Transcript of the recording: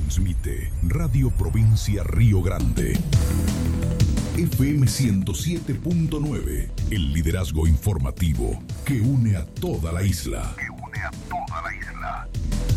Transmite Radio Provincia Río Grande. FM 107.9, el liderazgo informativo que une a toda la isla.